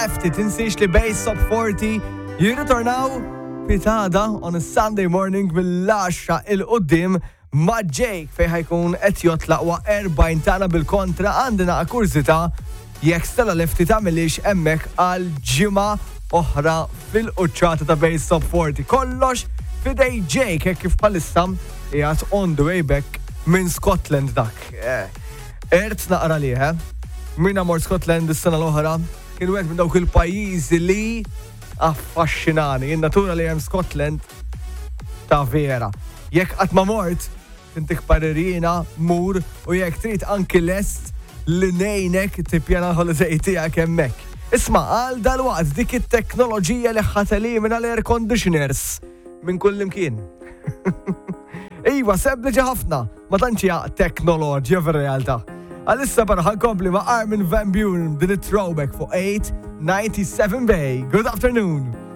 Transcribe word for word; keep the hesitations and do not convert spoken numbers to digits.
Lefty, tinsiex li Base Top forty jirritornaw pitada on a Sunday morning mill-għaxra il-qoddim ma' Jake fej ħajkun qed jotlaq wa' erbajn tagħna bil-kontra għandina kurzita jekk Stella Lefty tagħmilix hemmhekk għal ġimgħa oħra fil-quċċata ta' Base Top forty. Kollox fidej Jake hekk kif bħalissa qiegħed on the way back minn Scotland dak. Ert naqra liħe, min amor Scotland is-sena l-oħra kien wieħed minn dawk il-pajjiżi li affaxxinani. In-natura li hemm Scotland ta' vera. Jekk qatt ma mort, tintik paririna, mur u jekk trid anki lest li ngħinek tippjana l-holiday tiegħek hemmhekk. Isma' għal dalwaqt dik it-teknoloġija li ħadd elimina l-air conditioners minn kull imkien. Iva, sempliċi ħafna, ma tantx hija teknoloġija fir-realtà. Għalissa bara ħankompli ma' Armin van Buuren din it-throwback fuq eight ninety-seven Bay. Good afternoon.